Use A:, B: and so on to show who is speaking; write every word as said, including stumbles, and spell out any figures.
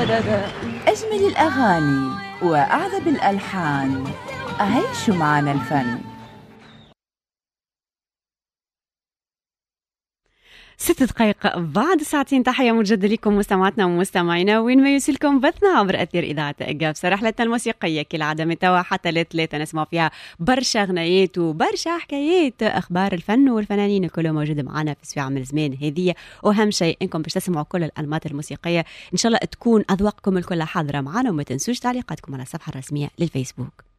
A: أجمل الأغاني وأعذب الألحان، عيشوا معنا الفن.
B: ست دقائق بعد ساعتين. تحية مجددة لكم مستمعاتنا ومستمعينا وين ما يوصلكم بثنا عبر أثير إذاعة قابسة. رحلتنا الموسيقية كالعادة من توا حتى لثلاثة نسمع فيها برشا غنايات وبرشا حكايات، أخبار الفن والفنانين كله موجود معنا في ساعة من الزمان هذه. وأهم شيء إنكم باش تسمعوا كل الأنماط الموسيقية، إن شاء الله تكون أذواقكم الكل حاضرة معنا. وما تنسوش تعليقاتكم على الصفحة الرسمية للفيسبوك.